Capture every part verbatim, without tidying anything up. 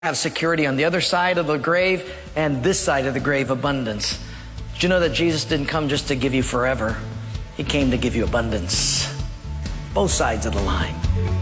have security on the other side of the grave and this side of the grave, abundance. Did you know that Jesus didn't come just to give you forever? He came to give you abundance. Both sides of the line.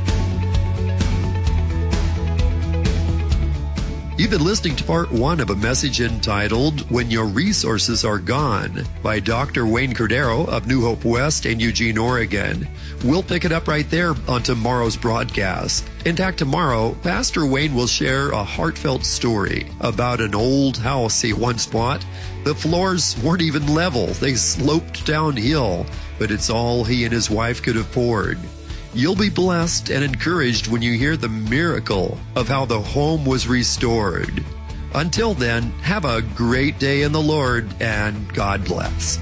You've been listening to part one of a message entitled When Your Resources Are Gone by Doctor Wayne Cordero of New Hope West in Eugene, Oregon. We'll pick it up right there on tomorrow's broadcast. In fact, tomorrow, Pastor Wayne will share a heartfelt story about an old house he once bought. The floors weren't even level. They sloped downhill, but it's all he and his wife could afford. You'll be blessed and encouraged when you hear the miracle of how the home was restored. Until then, have a great day in the Lord, and God bless.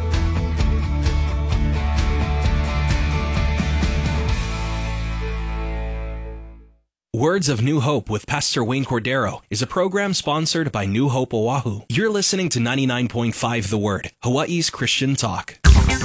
Words of New Hope with Pastor Wayne Cordero is a program sponsored by New Hope Oahu. You're listening to ninety-nine point five The Word, Hawaii's Christian talk.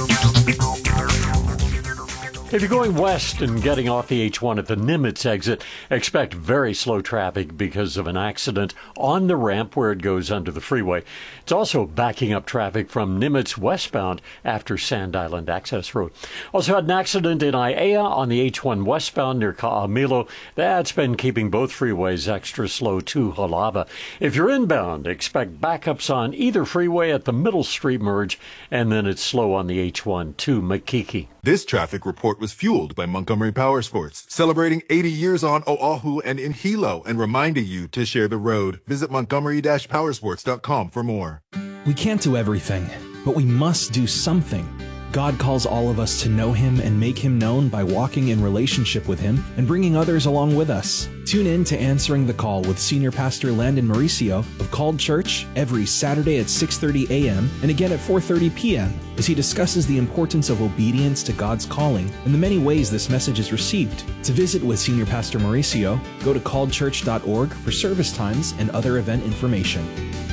If you're going west and getting off the H one at the Nimitz exit, expect very slow traffic because of an accident on the ramp where it goes under the freeway. It's also backing up traffic from Nimitz westbound after Sand Island Access Road. Also had an accident in Aiea on the H one westbound near Ka'amilo. That's been keeping both freeways extra slow to Halava. If you're inbound, expect backups on either freeway at the Middle Street merge, and then it's slow on the H one to Makiki. This traffic report was fueled by Montgomery Power Sports, celebrating eighty years on Oahu and in Hilo, and reminding you to share the road. Visit montgomery dash powersports dot com for more. We can't do everything, but we must do something. God calls all of us to know Him and make Him known by walking in relationship with Him and bringing others along with us. Tune in to Answering the Call with Senior Pastor Landon Mauricio of Called Church every Saturday at six thirty a.m. and again at four thirty p.m. as he discusses the importance of obedience to God's calling and the many ways this message is received. To visit with Senior Pastor Mauricio, go to called church dot org for service times and other event information.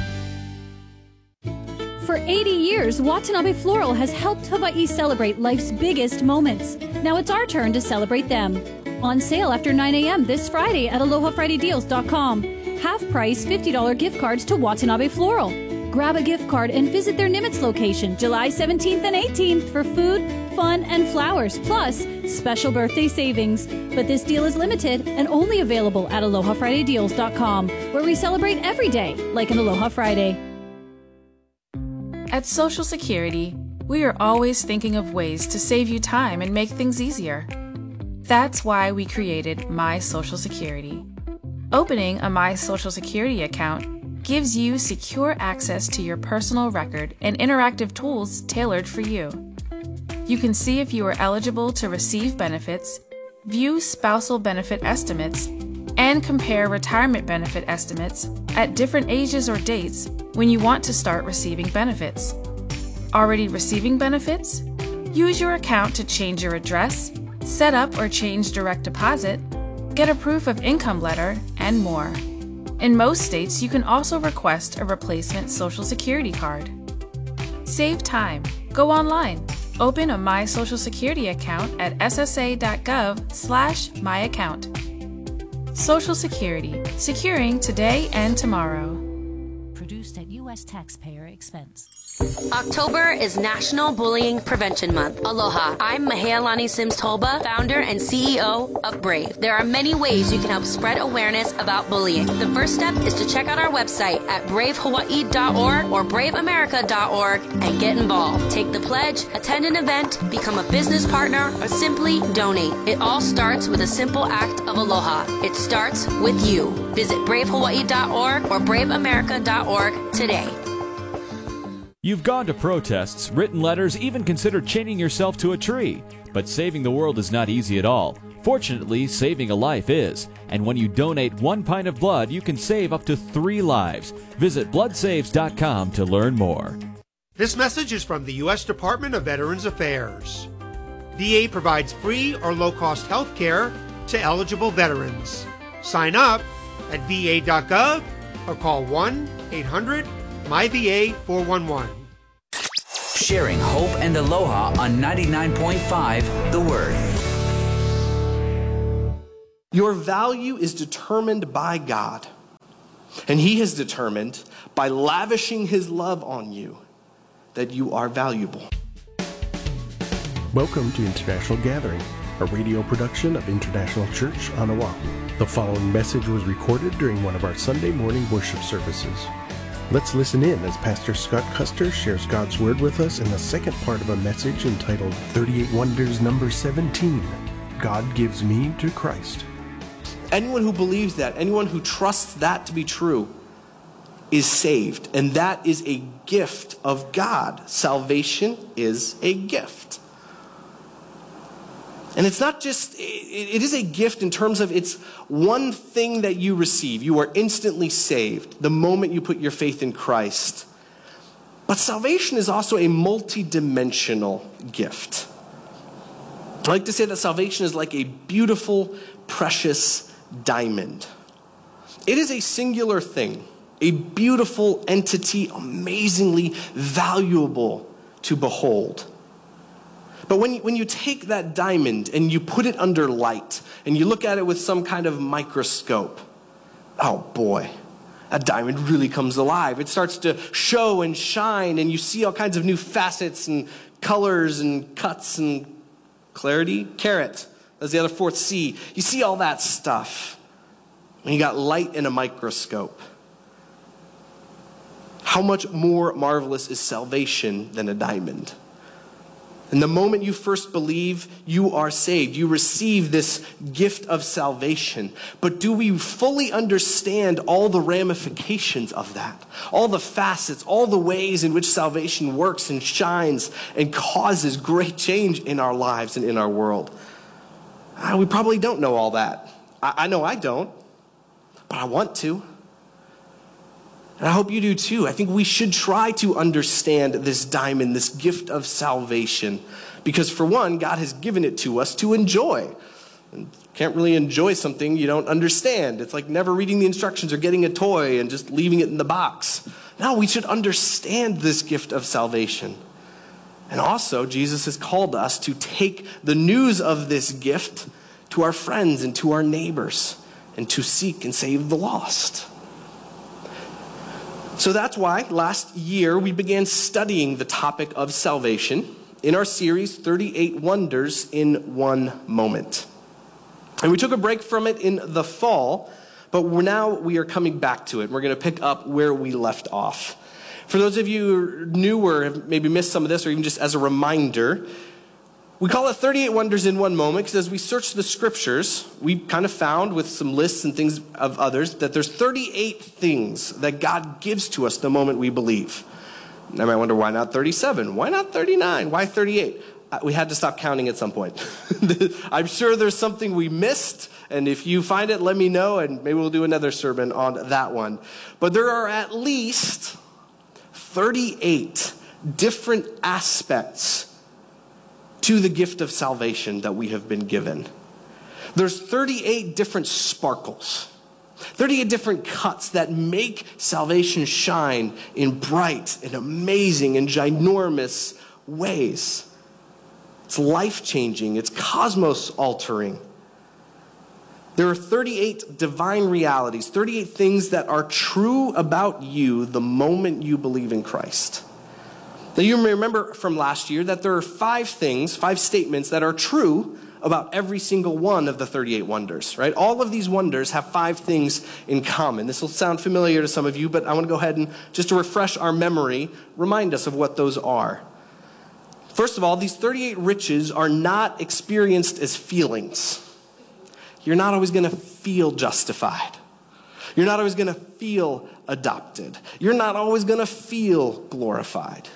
For eighty years, Watanabe Floral has helped Hawaii celebrate life's biggest moments. Now it's our turn to celebrate them. On sale after nine a.m. this Friday at aloha friday deals dot com. Half-price fifty dollars gift cards to Watanabe Floral. Grab a gift card and visit their Nimitz location July seventeenth and eighteenth for food, fun, and flowers, plus special birthday savings. But this deal is limited and only available at aloha friday deals dot com, where we celebrate every day like an Aloha Friday. At Social Security, we are always thinking of ways to save you time and make things easier. That's why we created My Social Security. Opening a My Social Security account gives you secure access to your personal record and interactive tools tailored for you. You can see if you are eligible to receive benefits, view spousal benefit estimates, and compare retirement benefit estimates at different ages or dates when you want to start receiving benefits. Already receiving benefits? Use your account to change your address, set up or change direct deposit, get a proof of income letter, and more. In most states, you can also request a replacement Social Security card. Save time. Go online. Open a My Social Security account at s s a dot gov slash my account. Social Security, securing today and tomorrow. Produced at U S taxpayer expense. October is National Bullying Prevention Month. Aloha, I'm Mahealani Sims-Tolba, founder and C E O of Brave. There are many ways you can help spread awareness about bullying. The first step is to check out our website at brave hawaii dot org or brave america dot org and get involved. Take the pledge, attend an event, become a business partner, or simply donate. It all starts with a simple act of aloha. It starts with you. Visit brave hawaii dot org or brave america dot org today. You've gone to protests, written letters, even considered chaining yourself to a tree. But saving the world is not easy at all. Fortunately, saving a life is. And when you donate one pint of blood, you can save up to three lives. Visit blood saves dot com to learn more. This message is from the U S Department of Veterans Affairs. V A provides free or low-cost health care to eligible veterans. Sign up at v a dot gov or call one eight hundred M Y V A four one one. Sharing hope and aloha on ninety-nine point five The Word. Your value is determined by God. And he has determined, by lavishing his love on you, that you are valuable. Welcome to International Gathering, a radio production of International Church on Oahu. The following message was recorded during one of our Sunday morning worship services. Let's listen in as Pastor Scott Custer shares God's Word with us in the second part of a message entitled thirty-eight Wonders number seventeen, God Gives Me to Christ. Anyone who believes that, anyone who trusts that to be true, is saved. And that is a gift of God. Salvation is a gift. And it's not just, it is a gift in terms of it's one thing that you receive. You are instantly saved the moment you put your faith in Christ. But salvation is also a multi-dimensional gift. I like to say that salvation is like a beautiful, precious diamond. It is a singular thing, a beautiful entity, amazingly valuable to behold. But when you, when you take that diamond and you put it under light and you look at it with some kind of microscope, oh boy, that diamond really comes alive. It starts to show and shine, and you see all kinds of new facets and colors and cuts and clarity. Carat, that's the other fourth C. You see all that stuff. And you got light in a microscope. How much more marvelous is salvation than a diamond? And the moment you first believe, you are saved. You receive this gift of salvation. But do we fully understand all the ramifications of that? All the facets, all the ways in which salvation works and shines and causes great change in our lives and in our world? Uh, we probably don't know all that. I, I know I don't, but I want to. And I hope you do too. I think we should try to understand this diamond, this gift of salvation. Because for one, God has given it to us to enjoy. And you can't really enjoy something you don't understand. It's like never reading the instructions or getting a toy and just leaving it in the box. No, we should understand this gift of salvation. And also, Jesus has called us to take the news of this gift to our friends and to our neighbors and to seek and save the lost. So that's why last year we began studying the topic of salvation in our series, thirty-eight Wonders in One Moment. And we took a break from it in the fall, but we're now we are coming back to it. We're going to pick up where we left off. For those of you who are new or have maybe missed some of this, or even just as a reminder, we call it thirty-eight Wonders in One Moment because as we search the scriptures, we kind of found with some lists and things of others that there's thirty-eight things that God gives to us the moment we believe. I might wonder, why not thirty-seven? Why not thirty-nine? Why thirty-eight? We had to stop counting at some point. I'm sure there's something we missed, and if you find it, let me know, and maybe we'll do another sermon on that one. But there are at least thirty-eight different aspects to the gift of salvation that we have been given. There's thirty-eight different sparkles, thirty-eight different cuts that make salvation shine in bright and amazing and ginormous ways. It's life-changing, it's cosmos-altering. There are thirty-eight divine realities, thirty-eight things that are true about you the moment you believe in Christ. Now you may remember from last year that there are five things, five statements that are true about every single one of the thirty-eight wonders, right? All of these wonders have five things in common. This will sound familiar to some of you, but I want to go ahead and just to refresh our memory, remind us of what those are. First of all, these thirty-eight riches are not experienced as feelings. You're not always going to feel justified. You're not always going to feel adopted. You're not always going to feel glorified.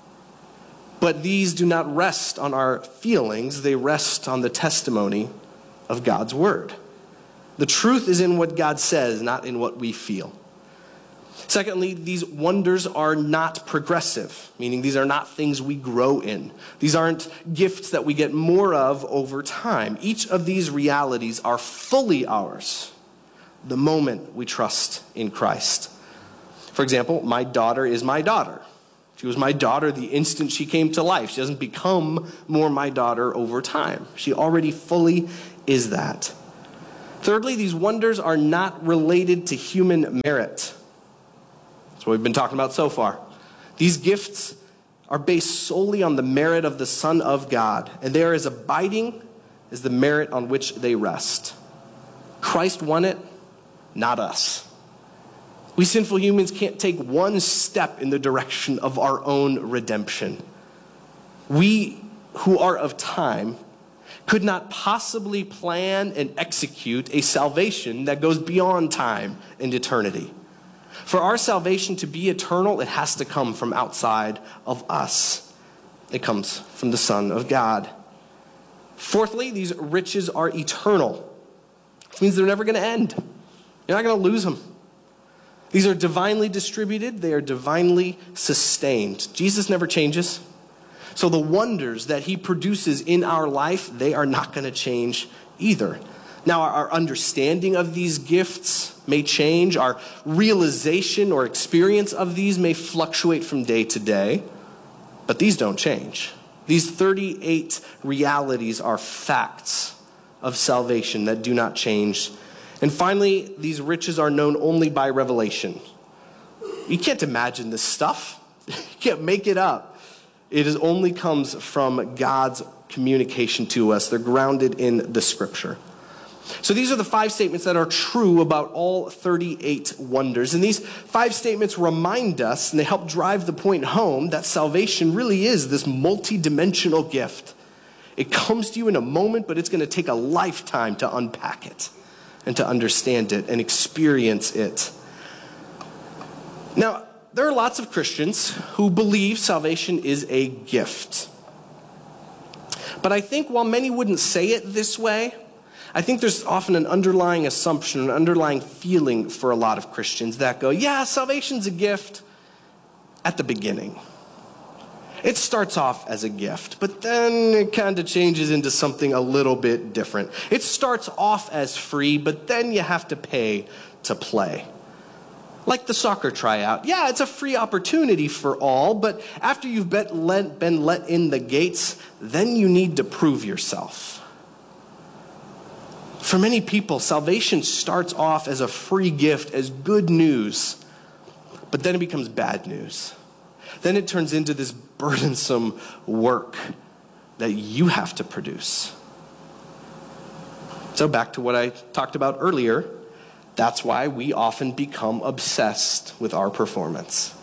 But these do not rest on our feelings. They rest on the testimony of God's word. The truth is in what God says, not in what we feel. Secondly, these wonders are not progressive, meaning these are not things we grow in. These aren't gifts that we get more of over time. Each of these realities are fully ours the moment we trust in Christ. For example, my daughter is my daughter. She was my daughter the instant she came to life. She doesn't become more my daughter over time. She already fully is that. Thirdly, these wonders are not related to human merit. That's what we've been talking about so far. These gifts are based solely on the merit of the Son of God, and they are as abiding as the merit on which they rest. Christ won it, not us. We sinful humans can't take one step in the direction of our own redemption. We who are of time could not possibly plan and execute a salvation that goes beyond time and eternity. For our salvation to be eternal, it has to come from outside of us. It comes from the Son of God. Fourthly, these riches are eternal, which means they're never going to end. You're not going to lose them. These are divinely distributed. They are divinely sustained. Jesus never changes. So the wonders that he produces in our life, they are not going to change either. Now, our understanding of these gifts may change. Our realization or experience of these may fluctuate from day to day, but these don't change. These thirty-eight realities are facts of salvation that do not change. And finally, these riches are known only by revelation. You can't imagine this stuff. You can't make it up. It is only comes from God's communication to us. They're grounded in the Scripture. So these are the five statements that are true about all thirty-eight wonders. And these five statements remind us, and they help drive the point home, that salvation really is this multi-dimensional gift. It comes to you in a moment, but it's going to take a lifetime to unpack it and to understand it and experience it. Now, there are lots of Christians who believe salvation is a gift. But I think while many wouldn't say it this way, I think there's often an underlying assumption, an underlying feeling for a lot of Christians that go, yeah, salvation's a gift at the beginning. It starts off as a gift, but then it kind of changes into something a little bit different. It starts off as free, but then you have to pay to play. Like the soccer tryout. Yeah, it's a free opportunity for all, but after you've been let, been let in the gates, then you need to prove yourself. For many people, salvation starts off as a free gift, as good news, but then it becomes bad news. Then it turns into this burdensome work that you have to produce. So back to what I talked about earlier. That's why we often become obsessed with our performance.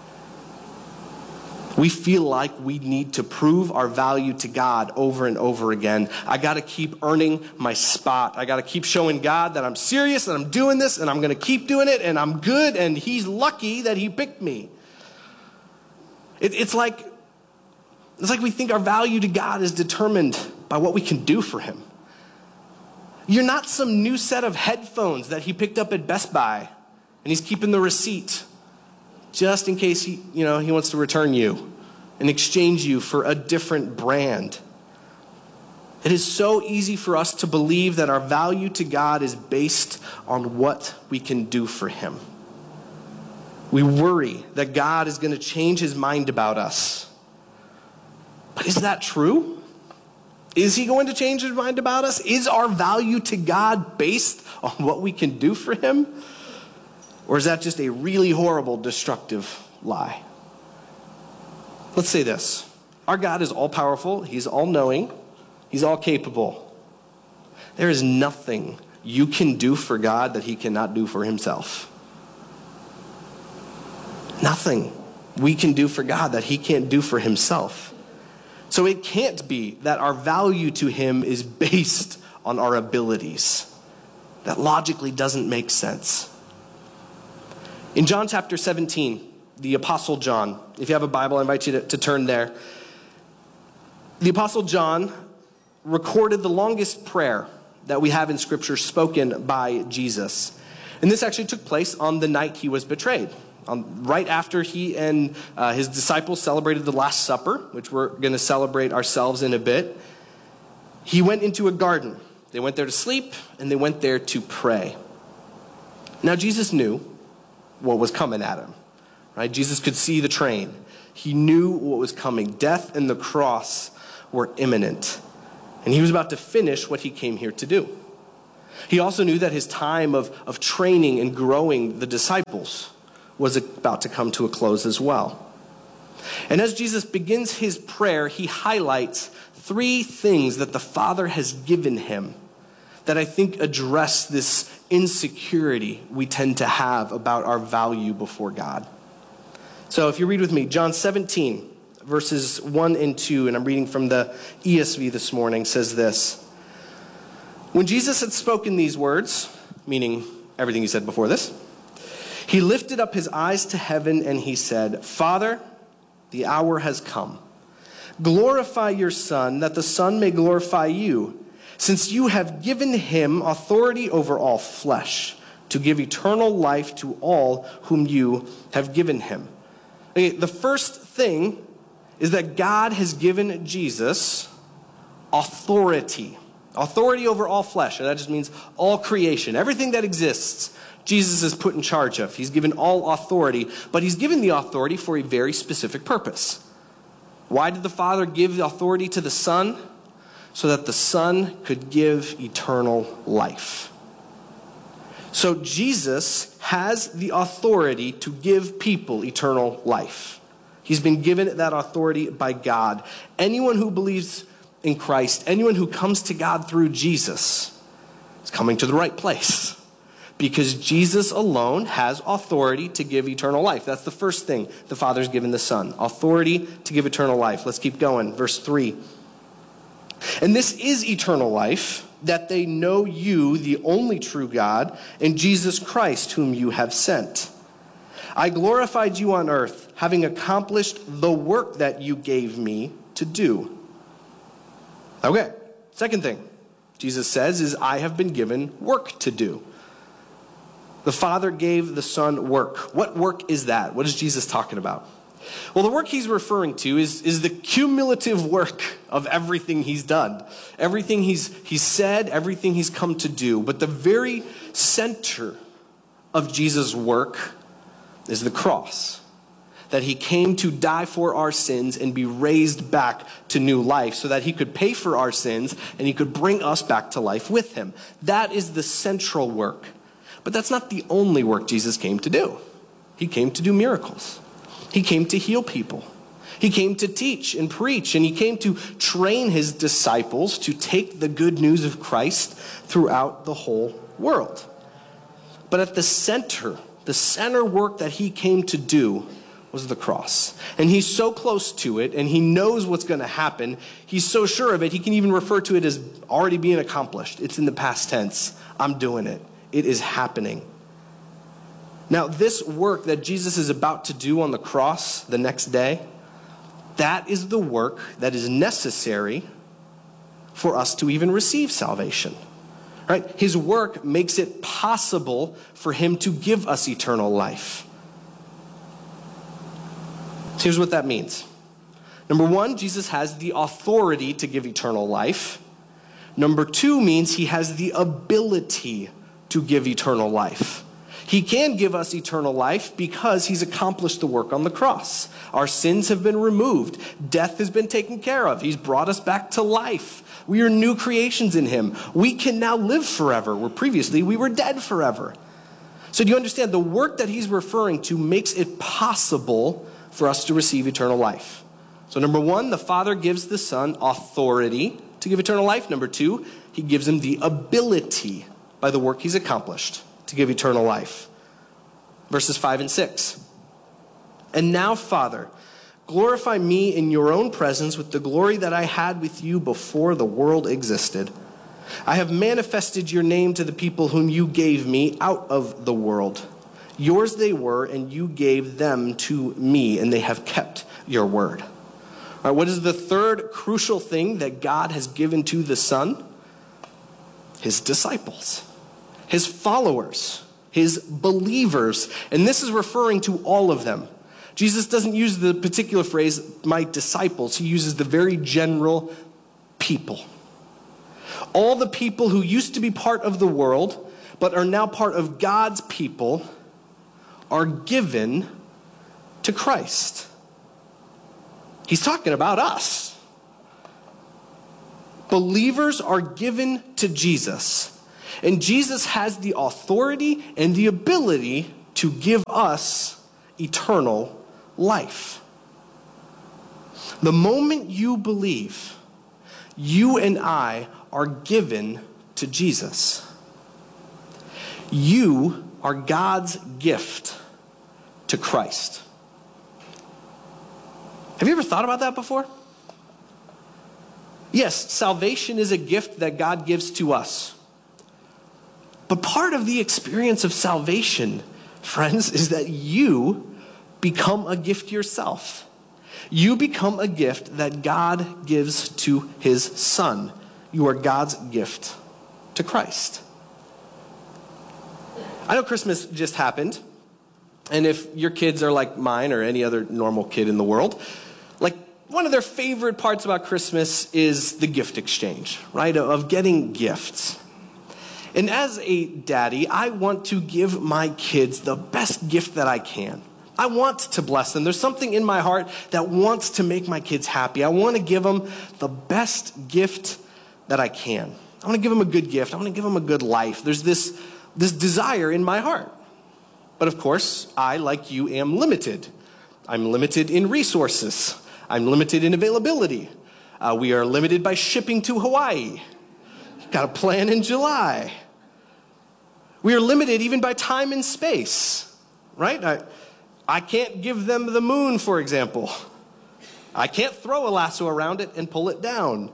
We feel like we need to prove our value to God over and over again. I got to keep earning my spot. I got to keep showing God that I'm serious, that I'm doing this, and I'm going to keep doing it, and I'm good, and he's lucky that he picked me. It, it's like, it's like we think our value to God is determined by what we can do for him. You're not some new set of headphones that he picked up at Best Buy and he's keeping the receipt just in case he, you know, he wants to return you and exchange you for a different brand. It is so easy for us to believe that our value to God is based on what we can do for him. We worry that God is going to change his mind about us. But is that true? Is he going to change his mind about us? Is our value to God based on what we can do for him? Or is that just a really horrible, destructive lie? Let's say this. Our God is all-powerful. He's all-knowing. He's all-capable. There is nothing you can do for God that he cannot do for himself. Nothing we can do for God that he can't do for himself. So it can't be that our value to him is based on our abilities. That logically doesn't make sense. In John chapter seventeen, the Apostle John, if you have a Bible, I invite you to, to turn there. The Apostle John recorded the longest prayer that we have in Scripture spoken by Jesus. And this actually took place on the night he was betrayed. Um, right after he and uh, his disciples celebrated the Last Supper, which we're going to celebrate ourselves in a bit, he went into a garden. They went there to sleep, and they went there to pray. Now, Jesus knew what was coming at him. Right? Jesus could see the train. He knew what was coming. Death and the cross were imminent. And he was about to finish what he came here to do. He also knew that his time of, of training and growing the disciples was about to come to a close as well. And as Jesus begins his prayer, he highlights three things that the Father has given him that I think address this insecurity we tend to have about our value before God. So if you read with me, John seventeen, verses one and two, and I'm reading from the E S V this morning, says this. When Jesus had spoken these words, meaning everything he said before this, he lifted up his eyes to heaven and he said, Father, the hour has come. Glorify your Son, that the Son may glorify you, since you have given him authority over all flesh, to give eternal life to all whom you have given him. Okay, the first thing is that God has given Jesus authority. Authority over all flesh, and that just means all creation. Everything that exists, Jesus is put in charge of. He's given all authority, but he's given the authority for a very specific purpose. Why did the Father give the authority to the Son? So that the Son could give eternal life. So Jesus has the authority to give people eternal life. He's been given that authority by God. Anyone who believes in Christ, anyone who comes to God through Jesus, is coming to the right place. Because Jesus alone has authority to give eternal life. That's the first thing the Father's given the Son. Authority to give eternal life. Let's keep going. Verse three. And this is eternal life, that they know you, the only true God, and Jesus Christ, whom you have sent. I glorified you on earth, having accomplished the work that you gave me to do. Okay, second thing Jesus says is, I have been given work to do. The Father gave the Son work. What work is that? What is Jesus talking about? Well, the work he's referring to is, is the cumulative work of everything he's done. Everything he's, he's said, everything he's come to do. But the very center of Jesus' work is the cross. That he came to die for our sins and be raised back to new life so that he could pay for our sins and he could bring us back to life with him. That is the central work. But that's not the only work Jesus came to do. He came to do miracles. He came to heal people. He came to teach and preach, and he came to train his disciples to take the good news of Christ throughout the whole world. But at the center, the center work that he came to do was the cross. And he's so close to it, and he knows what's going to happen. He's so sure of it, he can even refer to it as already being accomplished. It's in the past tense. I'm doing it. It is happening. Now, this work that Jesus is about to do on the cross the next day, that is the work that is necessary for us to even receive salvation. Right? His work makes it possible for him to give us eternal life. So here's what that means. Number one, Jesus has the authority to give eternal life. Number two means he has the ability to give eternal life. He can give us eternal life because he's accomplished the work on the cross. Our sins have been removed. Death has been taken care of. He's brought us back to life. We are new creations in him. We can now live forever, where previously we were dead forever. So do you understand? The work that he's referring to makes it possible for us to receive eternal life. So number one, the Father gives the Son authority to give eternal life. Number two, he gives him the ability by the work he's accomplished to give eternal life. Verses five and six. And now, Father, glorify me in your own presence with the glory that I had with you before the world existed. I have manifested your name to the people whom you gave me out of the world. Yours they were, and you gave them to me, and they have kept your word. All right, what is the third crucial thing that God has given to the Son? His disciples. His followers, his believers, and this is referring to all of them. Jesus doesn't use the particular phrase, my disciples. He uses the very general people. All the people who used to be part of the world, but are now part of God's people, are given to Christ. He's talking about us. Believers are given to Jesus. And Jesus has the authority and the ability to give us eternal life. The moment you believe, you and I are given to Jesus. You are God's gift to Christ. Have you ever thought about that before? Yes, salvation is a gift that God gives to us. But part of the experience of salvation, friends, is that you become a gift yourself. You become a gift that God gives to his Son. You are God's gift to Christ. I know Christmas just happened, and if your kids are like mine or any other normal kid in the world, like one of their favorite parts about Christmas is the gift exchange, right? Of getting gifts. And as a daddy, I want to give my kids the best gift that I can. I want to bless them. There's something in my heart that wants to make my kids happy. I want to give them the best gift that I can. I want to give them a good gift. I want to give them a good life. There's this, this desire in my heart. But of course, I, like you, am limited. I'm limited in resources. I'm limited in availability. Uh, we are limited by shipping to Hawaii. Got a plan in July. We are limited even by time and space, right? I, I can't give them the moon, for example. I can't throw a lasso around it and pull it down.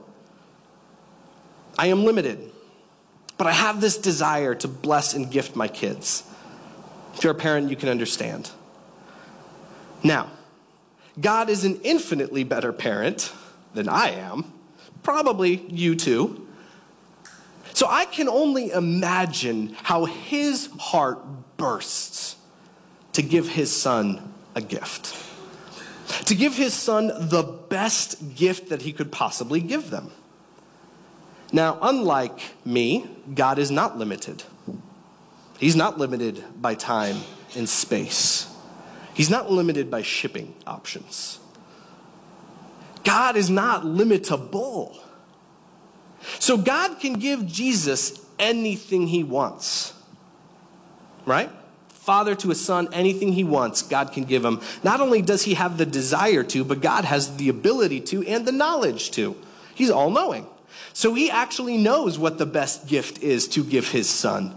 I am limited. But I have this desire to bless and gift my kids. If you're a parent, you can understand. Now, God is an infinitely better parent than I am. Probably you too. So I can only imagine how his heart bursts to give his son a gift. To give his son the best gift that he could possibly give them. Now, unlike me, God is not limited. He's not limited by time and space. He's not limited by shipping options. God is not limitable. So God can give Jesus anything he wants. Right? Father to a son, anything he wants, God can give him. Not only does he have the desire to, but God has the ability to and the knowledge to. He's all-knowing. So he actually knows what the best gift is to give his son.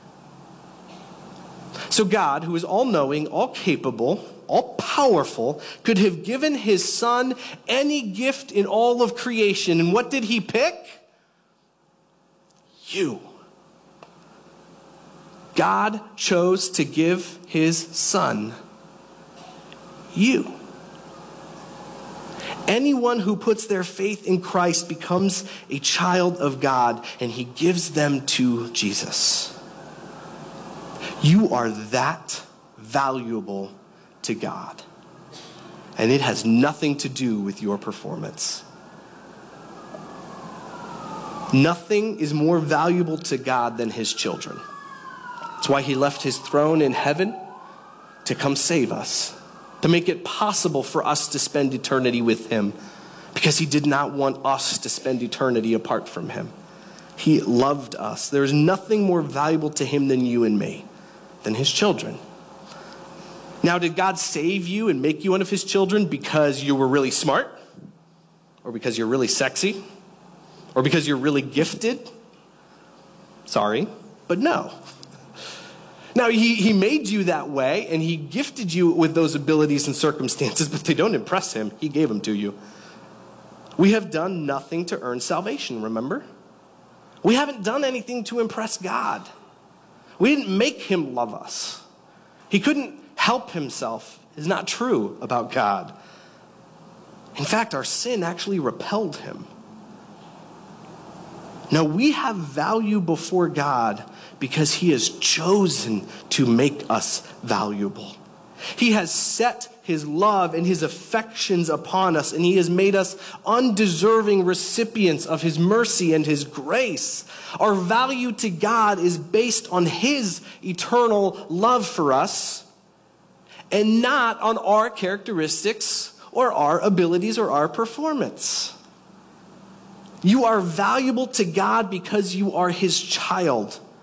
So God, who is all-knowing, all-capable, all-powerful, could have given his son any gift in all of creation. And what did he pick? You. God chose to give his son you. Anyone who puts their faith in Christ becomes a child of God, and he gives them to Jesus. You are that valuable to God, and it has nothing to do with your performance. Nothing is more valuable to God than his children. That's why he left his throne in heaven to come save us, to make it possible for us to spend eternity with him, because he did not want us to spend eternity apart from him. He loved us. There is nothing more valuable to him than you and me, than his children. Now, did God save you and make you one of his children because you were really smart? Or because you're really sexy? Or because you're really gifted? Sorry, but no. Now, he, he made you that way, and he gifted you with those abilities and circumstances, but they don't impress him. He gave them to you. We have done nothing to earn salvation, remember? We haven't done anything to impress God. We didn't make him love us. He couldn't help himself. It's not true about God. In fact, our sin actually repelled him. Now, we have value before God because he has chosen to make us valuable. He has set his love and his affections upon us, and he has made us undeserving recipients of his mercy and his grace. Our value to God is based on his eternal love for us, and not on our characteristics or our abilities or our performance. You are valuable to God because you are his child.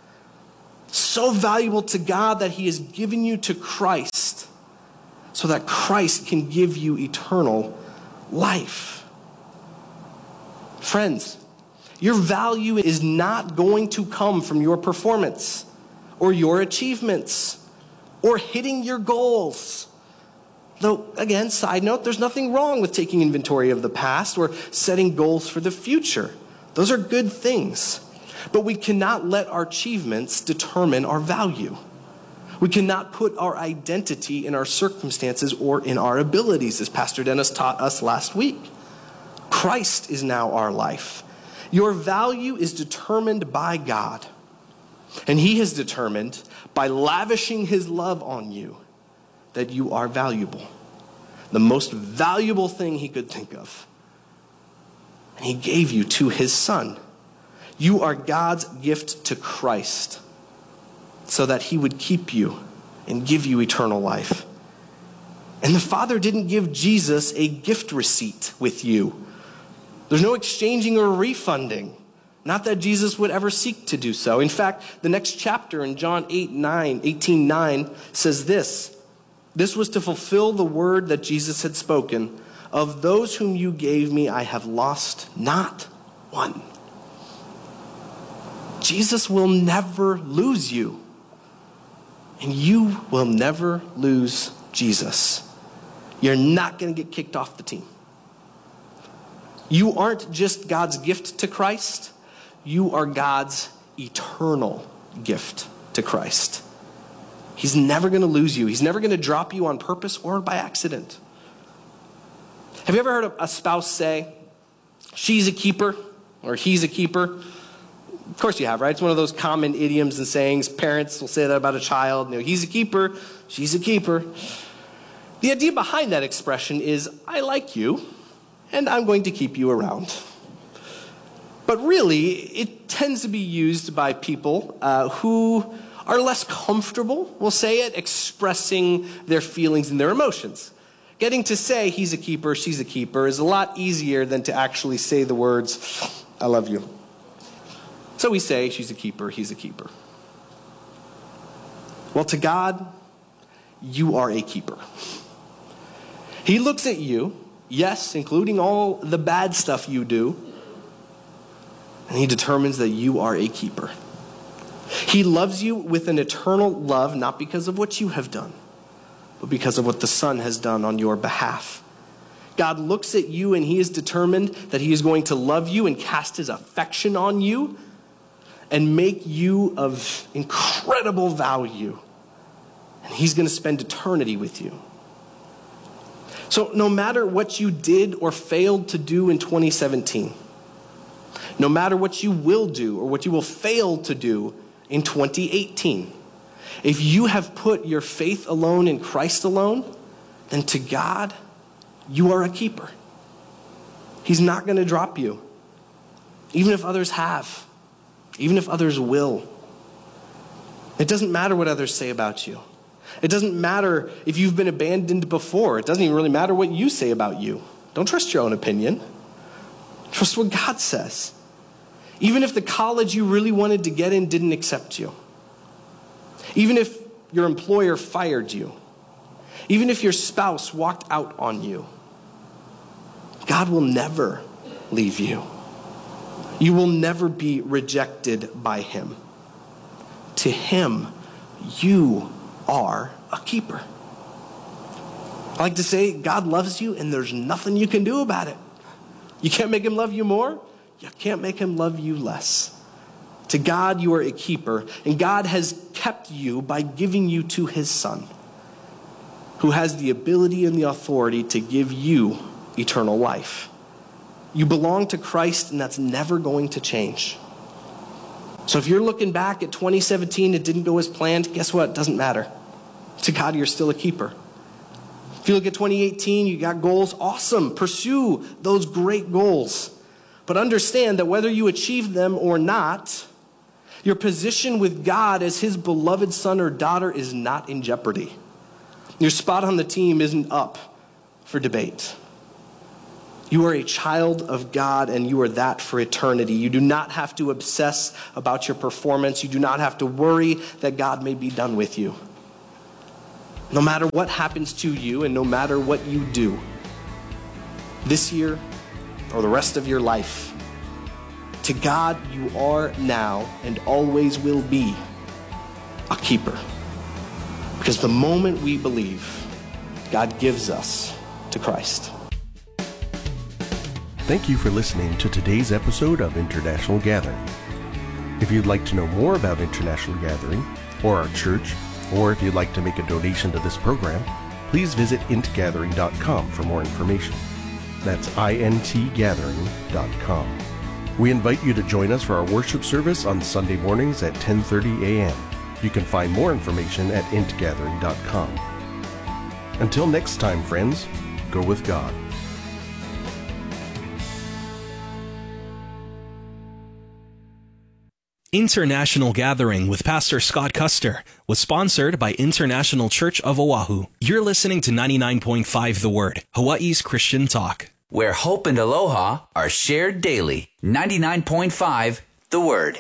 So valuable to God that he has given you to Christ so that Christ can give you eternal life. Friends, your value is not going to come from your performance or your achievements or hitting your goals. Though, again, side note, there's nothing wrong with taking inventory of the past or setting goals for the future. Those are good things. But we cannot let our achievements determine our value. We cannot put our identity in our circumstances or in our abilities, as Pastor Dennis taught us last week. Christ is now our life. Your value is determined by God. And he has determined by lavishing his love on you that you are valuable. The most valuable thing he could think of. And he gave you to his son. You are God's gift to Christ so that he would keep you and give you eternal life. And the Father didn't give Jesus a gift receipt with you. There's no exchanging or refunding. Not that Jesus would ever seek to do so. In fact, the next chapter in John eight, nine, eighteen, nine says this. This was to fulfill the word that Jesus had spoken. Of those whom you gave me, I have lost not one. Jesus will never lose you. And you will never lose Jesus. You're not going to get kicked off the team. You aren't just God's gift to Christ. You are God's eternal gift to Christ. He's never going to lose you. He's never going to drop you on purpose or by accident. Have you ever heard a spouse say, she's a keeper or he's a keeper? Of course you have, right? It's one of those common idioms and sayings. Parents will say that about a child. You know, he's a keeper, she's a keeper. The idea behind that expression is, I like you, and I'm going to keep you around. But really, it tends to be used by people uh, who are less comfortable, we'll say it, expressing their feelings and their emotions. Getting to say he's a keeper, she's a keeper is a lot easier than to actually say the words, I love you. So we say she's a keeper, he's a keeper. Well, to God, you are a keeper. He looks at you, yes, including all the bad stuff you do, and he determines that you are a keeper. He loves you with an eternal love, not because of what you have done, but because of what the Son has done on your behalf. God looks at you and he is determined that he is going to love you and cast his affection on you and make you of incredible value. And he's going to spend eternity with you. So no matter what you did or failed to do in twenty seventeen, no matter what you will do or what you will fail to do in twenty eighteen, if you have put your faith alone in Christ alone, then to God, you are a keeper. He's not going to drop you, even if others have, even if others will. It doesn't matter what others say about you. It doesn't matter if you've been abandoned before. It doesn't even really matter what you say about you. Don't trust your own opinion. Trust what God says. Even if the college you really wanted to get in didn't accept you. Even if your employer fired you. Even if your spouse walked out on you. God will never leave you. You will never be rejected by him. To him, you are a keeper. I like to say, God loves you and there's nothing you can do about it. You can't make him love you more. You can't make him love you less. To God, you are a keeper, and God has kept you by giving you to his Son, who has the ability and the authority to give you eternal life. You belong to Christ, and that's never going to change. So if you're looking back at twenty seventeen, it didn't go as planned, guess what? It doesn't matter. To God, you're still a keeper. If you look at twenty eighteen, you got goals, awesome. Pursue those great goals. But understand that whether you achieve them or not, your position with God as his beloved son or daughter is not in jeopardy. Your spot on the team isn't up for debate. You are a child of God, and you are that for eternity. You do not have to obsess about your performance. You do not have to worry that God may be done with you. No matter what happens to you and no matter what you do, this year or the rest of your life, to God you are now and always will be a keeper. Because the moment we believe, God gives us to Christ. Thank you for listening to today's episode of International Gathering. If you'd like to know more about International Gathering or our church, or if you'd like to make a donation to this program, please visit int gathering dot com for more information. That's int gathering dot com. We invite you to join us for our worship service on Sunday mornings at ten thirty a.m. You can find more information at int gathering dot com. Until next time, friends, go with God. International Gathering with Pastor Scott Custer was sponsored by International Church of Oahu. You're listening to ninety-nine point five The Word, Hawaii's Christian talk, where hope and aloha are shared daily. ninety-nine point five The Word.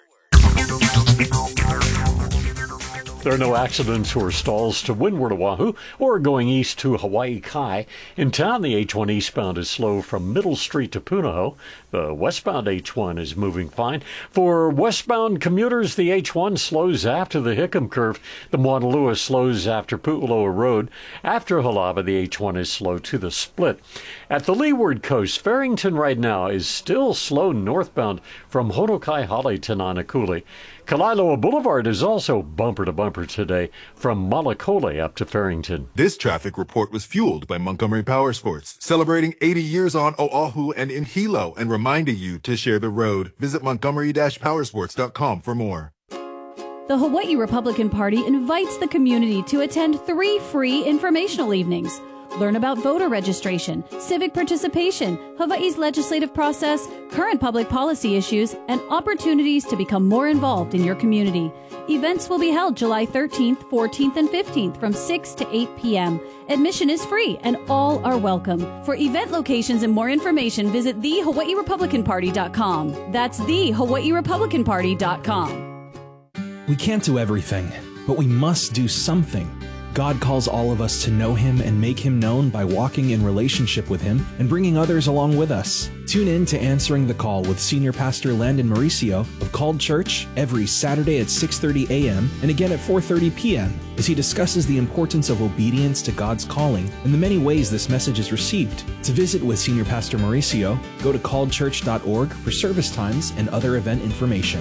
There are no accidents or stalls to windward Oahu or going east to Hawaii Kai. In town, the H one eastbound is slow from Middle Street to Punahou. The westbound H one is moving fine. For westbound commuters, the H one slows after the Hickam Curve. The Mauna Lua slows after Pu'uloa Road. After Halava, the H one is slow to the split. At the leeward coast, Farrington right now is still slow northbound from Honokai Hale to Nanakuli. Kalaeloa Boulevard is also bumper-to-bumper today from Malakole up to Farrington. This traffic report was fueled by Montgomery Power Sports, celebrating eighty years on Oahu and in Hilo and reminding you to share the road. Visit montgomery dash powersports dot com for more. The Hawaii Republican Party invites the community to attend three free informational evenings. Learn about voter registration, civic participation, Hawaii's legislative process, current public policy issues, and opportunities to become more involved in your community. Events will be held July thirteenth, fourteenth, and fifteenth from six to eight p.m. Admission is free and all are welcome. For event locations and more information, visit the hawaii republican party dot com. That's the hawaii republican party dot com. We can't do everything, but we must do something. God calls all of us to know Him and make Him known by walking in relationship with Him and bringing others along with us. Tune in to Answering the Call with Senior Pastor Landon Mauricio of Called Church every Saturday at six thirty a.m. and again at four thirty p.m. as he discusses the importance of obedience to God's calling and the many ways this message is received. To visit with Senior Pastor Mauricio, go to called church dot org for service times and other event information.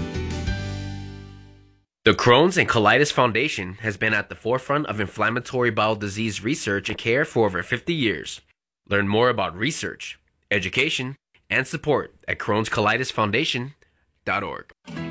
The Crohn's and Colitis Foundation has been at the forefront of inflammatory bowel disease research and care for over fifty years. Learn more about research, education, and support at crohns colitis foundation dot org.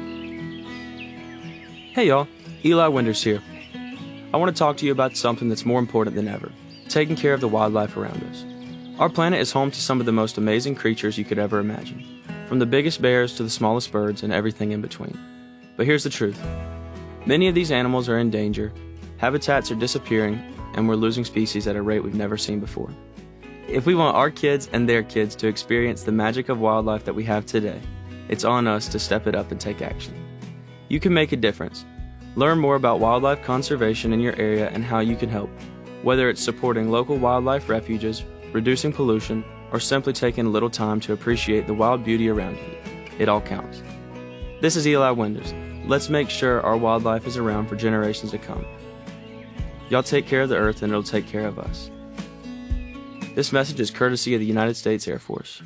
Hey y'all, Eli Winders here. I want to talk to you about something that's more important than ever, taking care of the wildlife around us. Our planet is home to some of the most amazing creatures you could ever imagine, from the biggest bears to the smallest birds and everything in between. But here's the truth. Many of these animals are in danger, habitats are disappearing, and we're losing species at a rate we've never seen before. If we want our kids and their kids to experience the magic of wildlife that we have today, it's on us to step it up and take action. You can make a difference. Learn more about wildlife conservation in your area and how you can help, whether it's supporting local wildlife refuges, reducing pollution, or simply taking a little time to appreciate the wild beauty around you. It all counts. This is Eli Winders. Let's make sure our wildlife is around for generations to come. Y'all take care of the earth and it'll take care of us. This message is courtesy of the United States Air Force.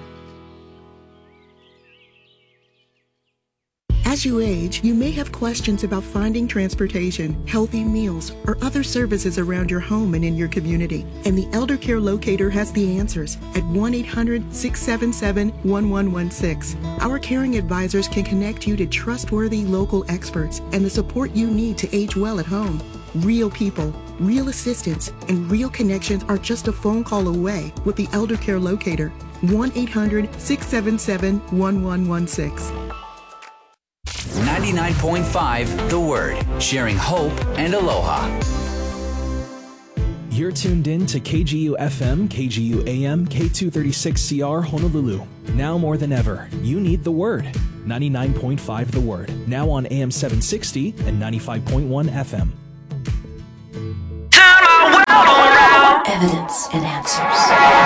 As you age, you may have questions about finding transportation, healthy meals, or other services around your home and in your community. And the Elder Care Locator has the answers at one eight hundred, six seven seven, one one one six. Our caring advisors can connect you to trustworthy local experts and the support you need to age well at home. Real people, real assistance, and real connections are just a phone call away with the Elder Care Locator. one eight hundred, six seven seven, one one one six. ninety-nine point five The Word, sharing hope and aloha. You're tuned in to K G U F M, K G U A M, K two thirty-six C R Honolulu. Now more than ever, you need the Word. ninety-nine point five The Word. Now on A M seven sixty and ninety-five point one F M. Turn my world around. Evidence and answers.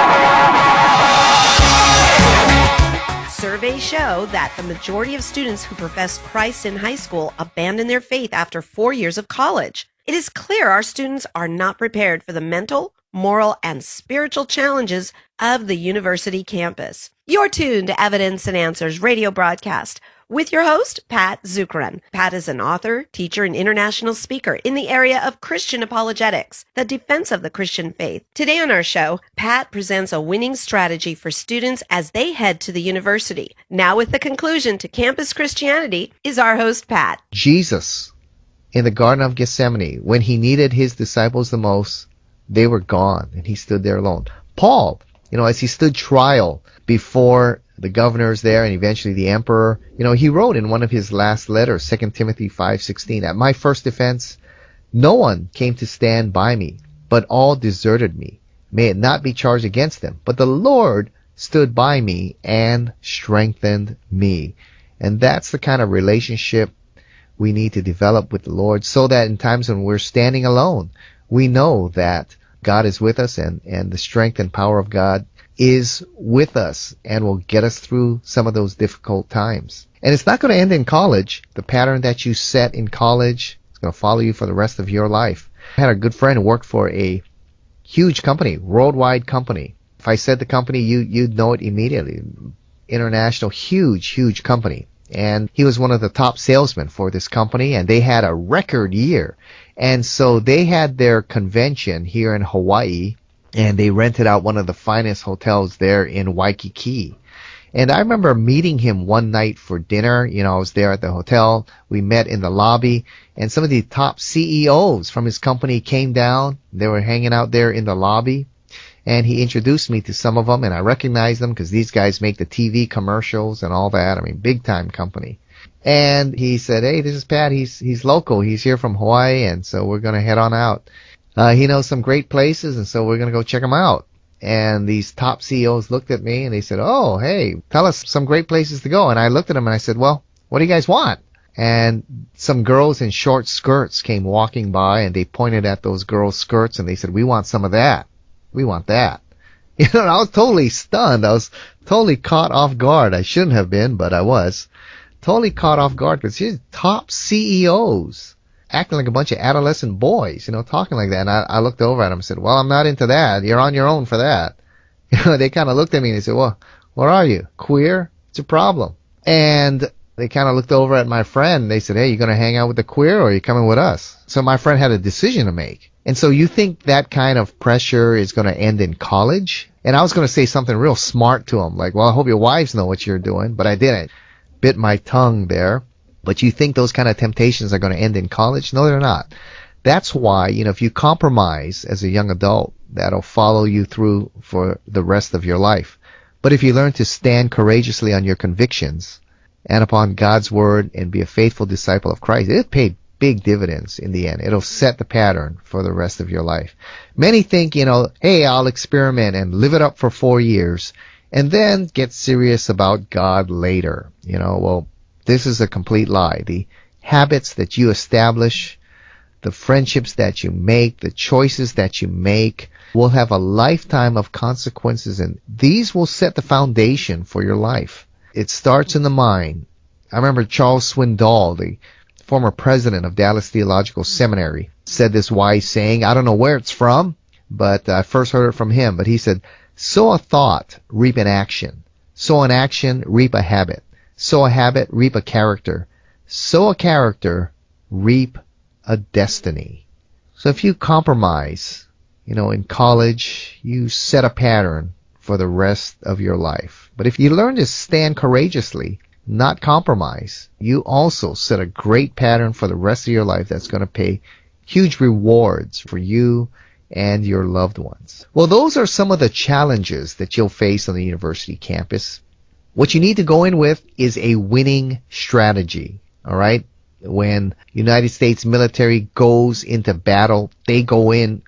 Surveys show that the majority of students who profess Christ in high school abandon their faith after four years of college. It is clear our students are not prepared for the mental, moral, and spiritual challenges of the university campus. You're tuned to Evidence and Answers radio broadcast with your host, Pat Zukeran. Pat is an author, teacher, and international speaker in the area of Christian apologetics, the defense of the Christian faith. Today on our show, Pat presents a winning strategy for students as they head to the university. Now with the conclusion to campus Christianity is our host, Pat. Jesus, in the Garden of Gethsemane, when he needed his disciples the most, they were gone, and he stood there alone. Paul, you know, as he stood trial before the governors there and eventually the emperor, you know, he wrote in one of his last letters, Second Timothy five sixteen, at my first defense, no one came to stand by me, but all deserted me. May it not be charged against them, but the Lord stood by me and strengthened me. And that's the kind of relationship we need to develop with the Lord, so that in times when we're standing alone, we know that God is with us, and, and the strength and power of God is with us and will get us through some of those difficult times. And it's not going to end in college. The pattern that you set in college is going to follow you for the rest of your life. I had a good friend who worked for a huge company, worldwide company. If I said the company, you, you'd know it immediately. International, huge, huge company. And he was one of the top salesmen for this company, and they had a record year. And so they had their convention here in Hawaii, and they rented out one of the finest hotels there in Waikiki. And I remember meeting him one night for dinner. You know, I was there at the hotel. We met in the lobby, and some of the top C E Os from his company came down. They were hanging out there in the lobby, and he introduced me to some of them, and I recognized them because these guys make the T V commercials and all that. I mean, big time company. And he said, hey, this is Pat. He's, he's local. He's here from Hawaii, and so we're going to head on out. Uh, he knows some great places, and so we're going to go check them out. And these top C E Os looked at me, and they said, oh, hey, tell us some great places to go. And I looked at them, and I said, well, what do you guys want? And some girls in short skirts came walking by, and they pointed at those girls' skirts, and they said, we want some of that. We want that. You know, I was totally stunned. I was totally caught off guard. I shouldn't have been, but I was. Totally caught off guard because here's top C E Os acting like a bunch of adolescent boys, you know, talking like that. And I, I looked over at them and said, well, I'm not into that. You're on your own for that. You know, they kind of looked at me and they said, well, what are you? Queer? It's a problem. And they kind of looked over at my friend and they said, hey, you going to hang out with the queer or are you coming with us? So my friend had a decision to make. And so you think that kind of pressure is going to end in college? And I was going to say something real smart to him, like, well, I hope your wives know what you're doing, but I didn't. Bit my tongue there. But you think those kind of temptations are going to end in college? No, they're not. That's why, you know, if you compromise as a young adult, that'll follow you through for the rest of your life. But if you learn to stand courageously on your convictions and upon God's word and be a faithful disciple of Christ, it'll pay big dividends in the end. It'll set the pattern for the rest of your life. Many think, you know, hey, I'll experiment and live it up for four years and then get serious about God later. You know, well, this is a complete lie. The habits that you establish, the friendships that you make, the choices that you make will have a lifetime of consequences, and these will set the foundation for your life. It starts in the mind. I remember Charles Swindoll, the former president of Dallas Theological Seminary, said this wise saying. I don't know where it's from, but I first heard it from him. But he said, sow a thought, reap an action. Sow an action, reap a habit. Sow a habit, reap a character. Sow a character, reap a destiny. So if you compromise, you know, in college, you set a pattern for the rest of your life. But if you learn to stand courageously, not compromise, you also set a great pattern for the rest of your life that's going to pay huge rewards for you and your loved ones. Well, those are some of the challenges that you'll face on the university campus. What you need to go in with is a winning strategy, all right? When United States military goes into battle, they go in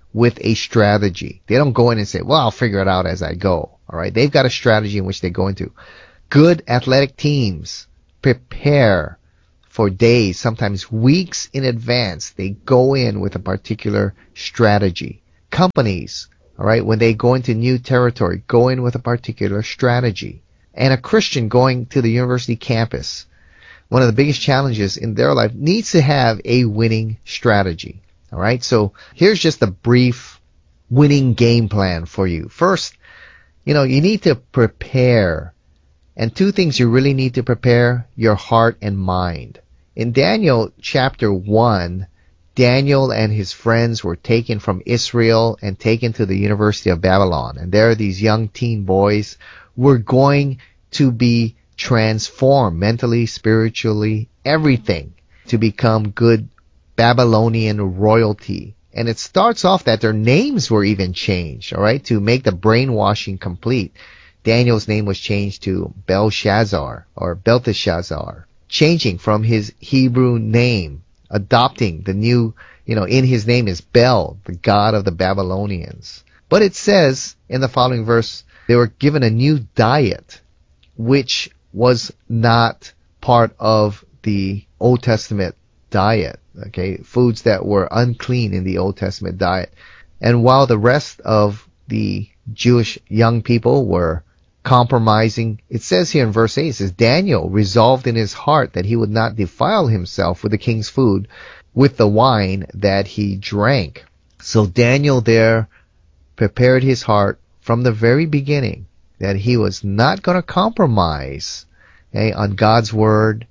with a strategy. They don't go in and say, well, I'll figure it out as I go. All right. They've got a strategy in which they go into. Good athletic teams prepare for days, sometimes weeks in advance. They go in with a particular strategy. Companies, all right, when they go into new territory, go in with a particular strategy. And a Christian going to the university campus, one of the biggest challenges in their life, needs to have a winning strategy. All right, so here's just a brief winning game plan for you. First, you know, you need to prepare. And two things you really need to prepare: your heart and mind. In Daniel chapter one, Daniel and his friends were taken from Israel and taken to the University of Babylon. And there these young teen boys were going to be transformed mentally, spiritually, everything, to become good Babylonian royalty. And it starts off that their names were even changed, all right, to make the brainwashing complete. Daniel's name was changed to Belshazzar or Belteshazzar, changing from his Hebrew name, adopting the new, you know, in his name is Bel, the god of the Babylonians. But it says in the following verse, they were given a new diet, which was not part of the Old Testament diet, okay, foods that were unclean in the Old Testament diet. And while the rest of the Jewish young people were compromising, it says here in verse eight, it says, Daniel resolved in his heart that he would not defile himself with the king's food, with the wine that he drank. So Daniel there prepared his heart from the very beginning that he was not going to compromise, okay, on God's word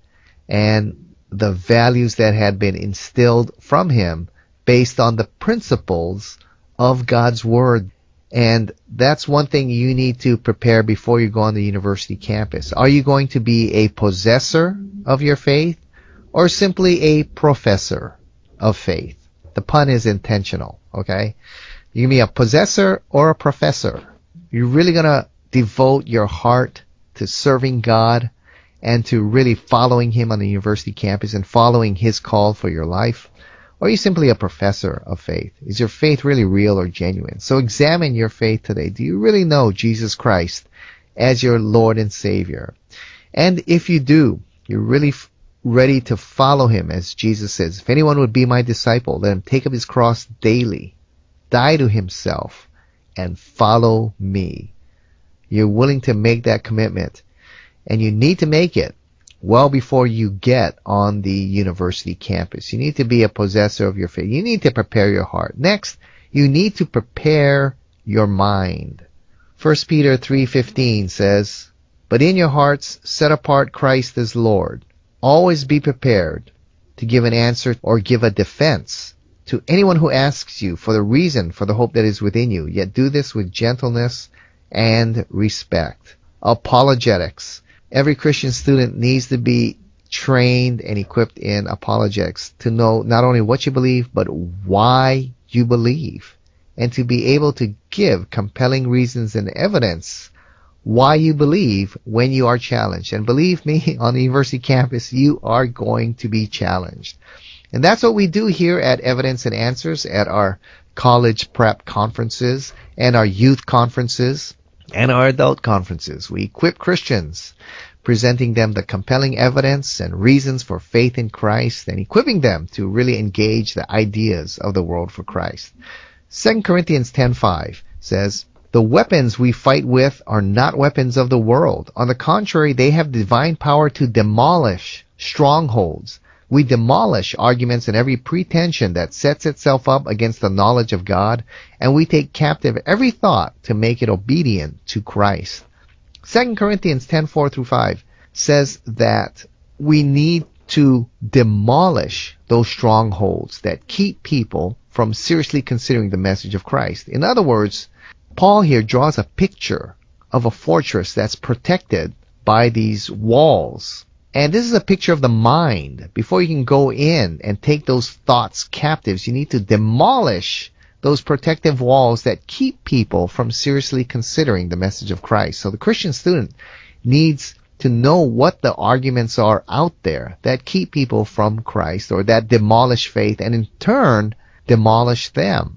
and the values that had been instilled from him based on the principles of God's word. And that's one thing you need to prepare before you go on the university campus. Are you going to be a possessor of your faith or simply a professor of faith? The pun is intentional, okay? You can be a possessor or a professor. You're really going to devote your heart to serving God and to really following him on the university campus and following his call for your life? Or are you simply a professor of faith? Is your faith really real or genuine? So examine your faith today. Do you really know Jesus Christ as your Lord and Savior? And if you do, you're really f- ready to follow him, as Jesus says, if anyone would be my disciple, let him take up his cross daily, die to himself, and follow me. You're willing to make that commitment. And you need to make it well before you get on the university campus. You need to be a possessor of your faith. You need to prepare your heart. Next, you need to prepare your mind. First Peter three fifteen says, But in your hearts set apart Christ as Lord. Always be prepared to give an answer or give a defense to anyone who asks you for the reason for the hope that is within you. Yet do this with gentleness and respect. Apologetics. Every Christian student needs to be trained and equipped in apologetics to know not only what you believe, but why you believe, and to be able to give compelling reasons and evidence why you believe when you are challenged. And believe me, on the university campus, you are going to be challenged. And that's what we do here at Evidence and Answers, at our college prep conferences and our youth conferences and our adult conferences. We equip Christians, presenting them the compelling evidence and reasons for faith in Christ, and equipping them to really engage the ideas of the world for Christ. Second Corinthians ten five says, The weapons we fight with are not weapons of the world. On the contrary, they have divine power to demolish strongholds. We demolish arguments and every pretension that sets itself up against the knowledge of God, and we take captive every thought to make it obedient to Christ. Second Corinthians ten four through five says that we need to demolish those strongholds that keep people from seriously considering the message of Christ. In other words, Paul here draws a picture of a fortress that's protected by these walls. And this is a picture of the mind. Before you can go in and take those thoughts captives, you need to demolish those protective walls that keep people from seriously considering the message of Christ. So the Christian student needs to know what the arguments are out there that keep people from Christ, or that demolish faith and in turn demolish them.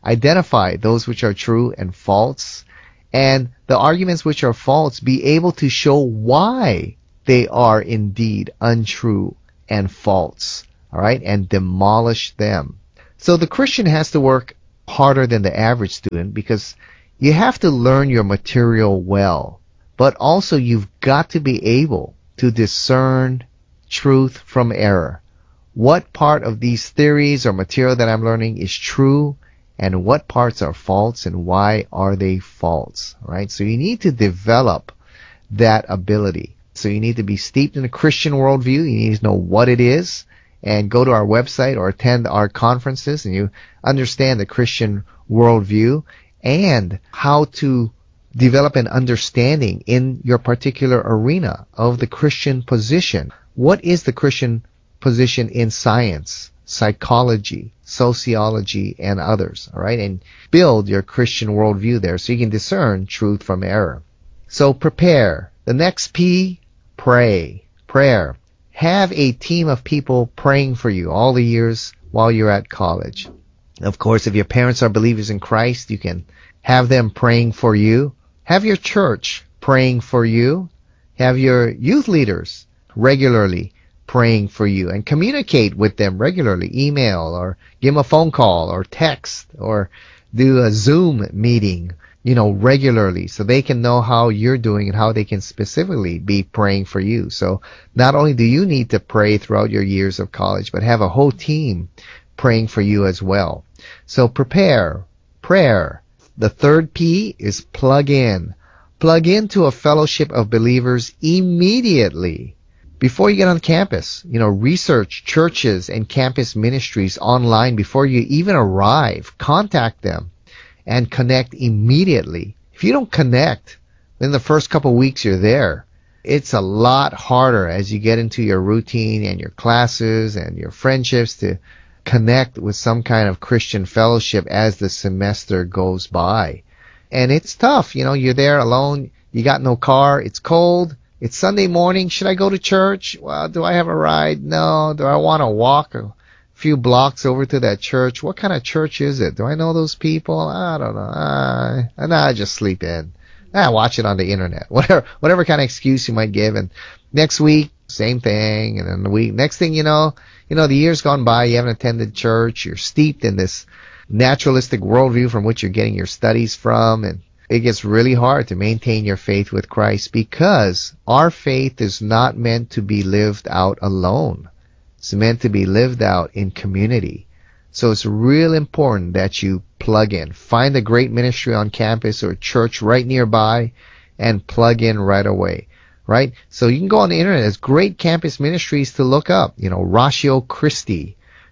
identify those which are true and false, and the arguments which are false, be able to show why they are indeed untrue and false, all right, and demolish them. So the Christian has to work harder than the average student because you have to learn your material well, but also you've got to be able to discern truth from error. What part of these theories or material that I'm learning is true, and what parts are false, and why are they false, right? So you need to develop that ability. So you need to be steeped in a Christian worldview. You need to know what it is, and go to our website or attend our conferences, and you understand the Christian worldview and how to develop an understanding in your particular arena of the Christian position. What is the Christian position in science, psychology, sociology, and others, all right? And build your Christian worldview there so you can discern truth from error. So prepare. The next P, pray. Prayer. Have a team of people praying for you all the years while you're at college. Of course, if your parents are believers in Christ, you can have them praying for you. Have your church praying for you. Have your youth leaders regularly praying for you, and communicate with them regularly. Email, or give them a phone call, or text, or do a Zoom meeting, you know, regularly, so they can know how you're doing and how they can specifically be praying for you. So not only do you need to pray throughout your years of college, but have a whole team praying for you as well. So prepare, prayer. The third P is plug in. Plug into a fellowship of believers immediately. Before you get on campus, you know, research churches and campus ministries online before you even arrive. Contact them and connect immediately. If you don't connect in the first couple of weeks you're there, it's a lot harder as you get into your routine and your classes and your friendships to connect with some kind of Christian fellowship as the semester goes by. And it's tough. You know, you're there alone. You got no car. It's cold. It's Sunday morning. Should I go to church? Well, do I have a ride? No. Do I want to walk a few blocks over to that church? What kind of church is it? Do I know those people? I don't know. Uh, nah, I just sleep in. Ah, watch it on the internet. Whatever, whatever kind of excuse you might give. And next week, same thing. And then the week, next thing you know, you know, the year's gone by. You haven't attended church. You're steeped in this naturalistic worldview from which you're getting your studies from, and it gets really hard to maintain your faith with Christ because our faith is not meant to be lived out alone. It's meant to be lived out in community. So it's real important that you plug in. Find a great ministry on campus or church right nearby and plug in right away, right? So you can go on the internet. There's great campus ministries to look up. You know, Ratio Christi,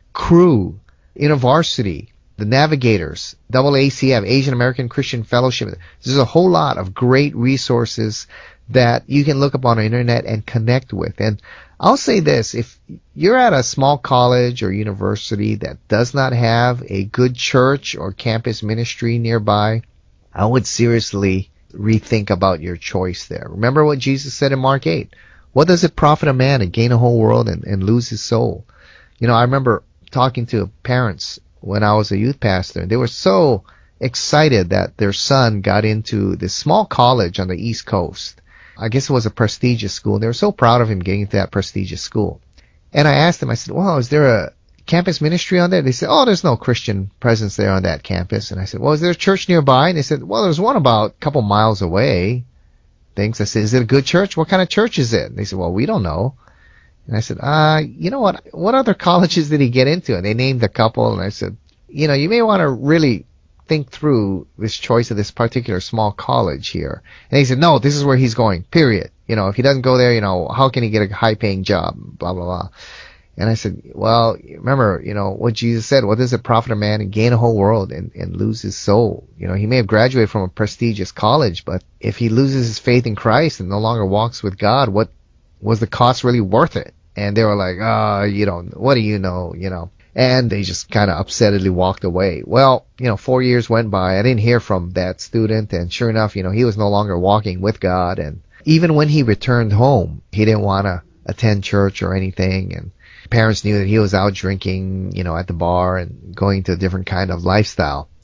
Cru, InterVarsity, the Navigators, double A C F, Asian American Christian Fellowship. There's a whole lot of great resources that you can look up on the internet and connect with. And I'll say this, if you're at a small college or university that does not have a good church or campus ministry nearby, I would seriously rethink about your choice there. Remember what Jesus said in Mark eight. What does it profit a man to gain a whole world and, and lose his soul? You know, I remember talking to parents when I was a youth pastor, and they were so excited that their son got into this small college on the East Coast. I guess it was a prestigious school, and they were so proud of him getting into that prestigious school. And I asked them, I said, well, is there a campus ministry on there? They said, oh, there's no Christian presence there on that campus. And I said, well, is there a church nearby? And they said, well, there's one about a couple miles away. Things. I said, is it a good church? What kind of church is it? And they said, well, we don't know. And I said, uh, you know what, what other colleges did he get into? And they named a couple, and I said, you know, you may want to really think through this choice of this particular small college here. And he said, no, this is where he's going, period. You know, if he doesn't go there, you know, how can he get a high-paying job, blah, blah, blah. And I said, well, remember, you know, what Jesus said, what does it profit a man to gain a whole world and, and lose his soul? You know, he may have graduated from a prestigious college, but if he loses his faith in Christ and no longer walks with God, what was the cost really worth it? And they were like, oh, you don't, what do you know, you know? And they just kind of upsettedly walked away. Well, you know, four years went by. I didn't hear from that student. And sure enough, you know, he was no longer walking with God. And even when he returned home, he didn't want to attend church or anything. And parents knew that he was out drinking, you know, at the bar and going to a different kind of lifestyle.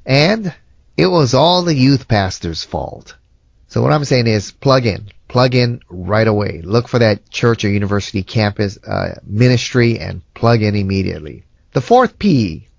And it was all the youth pastor's fault. So what I'm saying is plug in. Plug in right away. Look for that church or university campus uh, ministry and plug in immediately. The fourth P,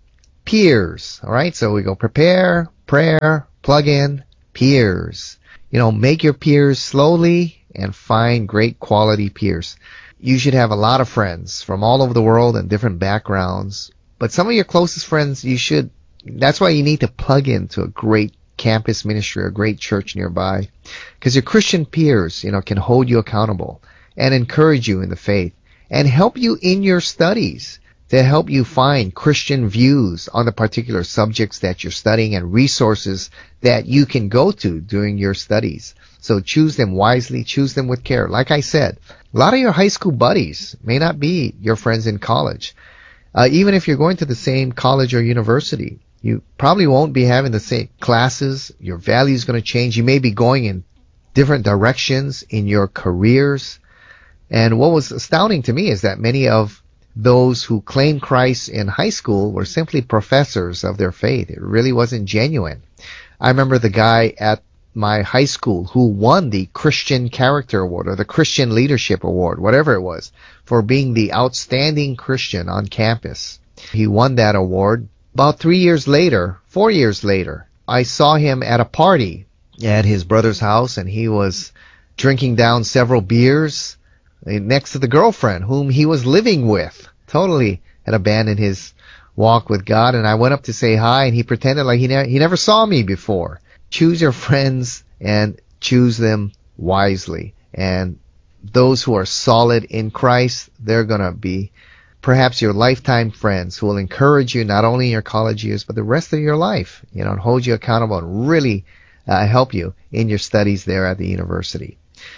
peers. All right, so we go prepare, prayer, plug in, peers. You know, make your peers slowly and find great quality peers. You should have a lot of friends from all over the world and different backgrounds. But some of your closest friends, you should, that's why you need to plug into a great campus ministry or a great church nearby. Because your Christian peers, you know, can hold you accountable and encourage you in the faith and help you in your studies to help you find Christian views on the particular subjects that you're studying and resources that you can go to during your studies. So choose them wisely, choose them with care. Like I said, a lot of your high school buddies may not be your friends in college. Uh, even if you're going to the same college or university, you probably won't be having the same classes. Your value is going to change. You may be going in different directions in your careers. And what was astounding to me is that many of those who claimed Christ in high school were simply professors of their faith. It really wasn't genuine. I remember the guy at my high school who won the Christian Character Award or the Christian Leadership Award, whatever it was, for being the outstanding Christian on campus. He won that award. About three years later, four years later, I saw him at a party at his brother's house, and he was drinking down several beers next to the girlfriend whom he was living with. Totally had abandoned his walk with God, and I went up to say hi, and he pretended like he, ne- he never saw me before. Choose your friends and choose them wisely. And those who are solid in Christ, they're going to be perhaps your lifetime friends who will encourage you not only in your college years, but the rest of your life, you know, and hold you accountable and really uh, help you in your studies there at the university.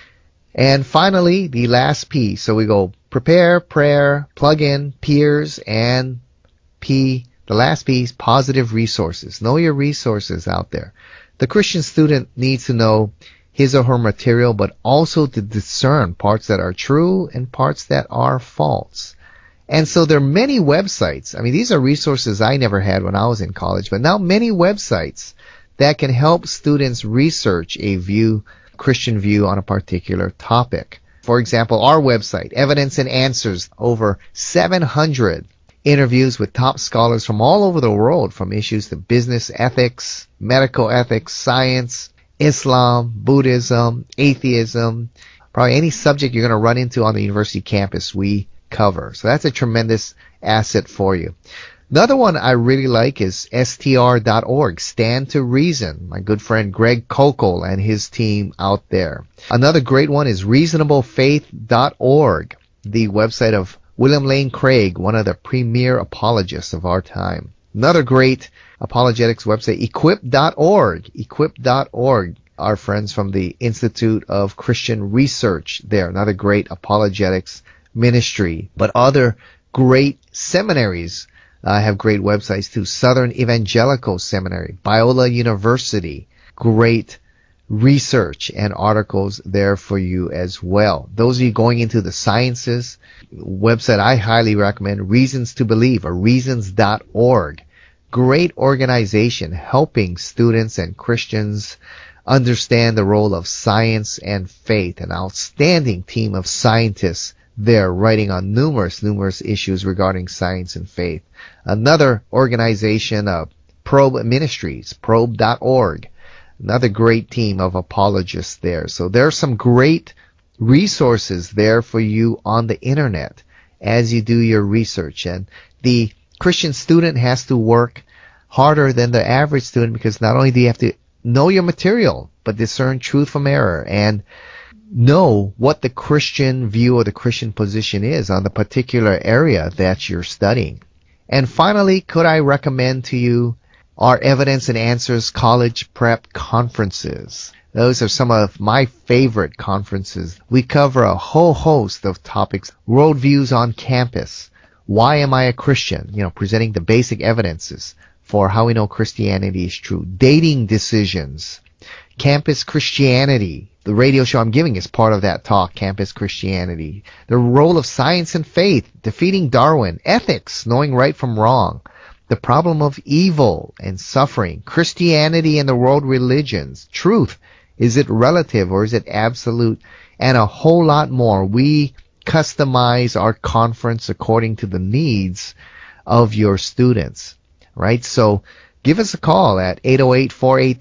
And finally, the last P. So we go prepare, prayer, plug in, peers, and P. The last P is positive resources. Know your resources out there. The Christian student needs to know his or her material, but also to discern parts that are true and parts that are false. And so there are many websites. I mean, these are resources I never had when I was in college, but now many websites that can help students research a view, Christian view on a particular topic. For example, our website, Evidence and Answers, over seven hundred interviews with top scholars from all over the world, from issues to business ethics, medical ethics, science, Islam, Buddhism, atheism, probably any subject you're going to run into on the university campus, we cover. So that's a tremendous asset for you. Another one I really like is S T R dot org, Stand to Reason. My good friend Greg Kokel and his team out there. Another great one is reasonable faith dot org, the website of William Lane Craig, one of the premier apologists of our time. Another great apologetics website, equip dot org, equip dot org. Our friends from the Institute of Christian Research there. Another great apologetics ministry. But other great seminaries uh, have great websites too. Southern Evangelical Seminary, Biola University, great research and articles there for you as well. Those of you going into the sciences, website I highly recommend, Reasons to Believe, or reasons dot org. Great organization helping students and Christians understand the role of science and faith. An outstanding team of scientists there writing on numerous, numerous issues regarding science and faith. Another organization, uh, Probe Ministries, probe dot org. Another great team of apologists there. So there are some great resources there for you on the internet as you do your research. And the Christian student has to work harder than the average student, because not only do you have to know your material, but discern truth from error and know what the Christian view or the Christian position is on the particular area that you're studying. And finally, could I recommend to you our Evidence and Answers College Prep Conferences? Those are some of my favorite conferences. We cover a whole host of topics. Worldviews on campus. Why am I a Christian? You know, presenting the basic evidences for how we know Christianity is true. Dating decisions. Campus Christianity. The radio show I'm giving is part of that talk, Campus Christianity. The role of science and faith. Defeating Darwin. Ethics. Knowing right from wrong. the problem of evil and suffering, Christianity and the world religions, truth, is it relative or is it absolute, and a whole lot more. We customize our conference according to the needs of your students, right? So give us a call at eight oh eight, four eight